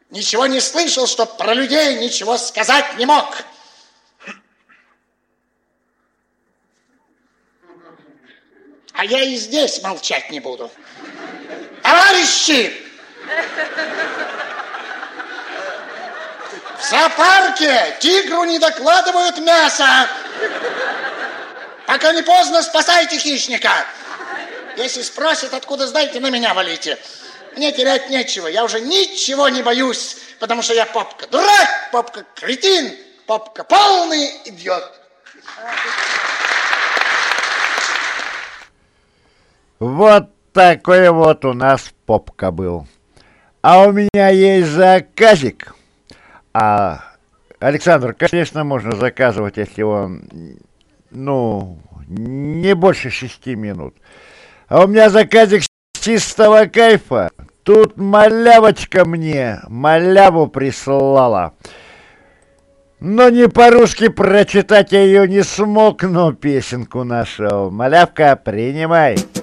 Ничего не слышал, чтоб про людей ничего сказать не мог. А я и здесь молчать не буду. Товарищи! В зоопарке тигру не докладывают мясо. Пока не поздно, спасайте хищника. Если спросят, откуда знаете, на меня валите. Мне терять нечего, я уже ничего не боюсь, потому что я попка дурак, попка кретин, попка полный идиот. Вот такой вот у нас попка был. А у меня есть заказик. Александр, конечно, можно заказывать, если он, не больше 6 минут. А у меня заказик чистого кайфа. Тут малявочка мне маляву прислала. Но не по-русски прочитать я ее не смог, но песенку нашел. Малявка, принимай.